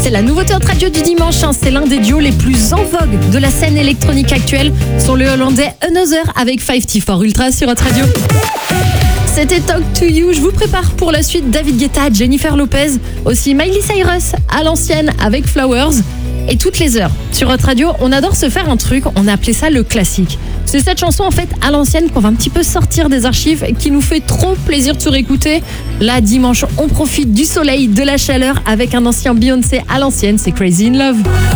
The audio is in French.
C'est la nouveauté Hot Radio du dimanche, c'est l'un des duos les plus en vogue de la scène électronique actuelle sur le hollandais Another avec 5T4 Ultra sur Hot Radio. C'était Talk to You, je vous prépare pour la suite David Guetta, Jennifer Lopez, aussi Miley Cyrus à l'ancienne avec Flowers. Et toutes les heures, sur Hot Radio, on adore se faire un truc, on a appelé ça le classique. C'est cette chanson en fait à l'ancienne qu'on va un petit peu sortir des archives qui nous fait trop plaisir de se réécouter. Là, dimanche, on profite du soleil, de la chaleur avec un ancien Beyoncé à l'ancienne, c'est Crazy in Love.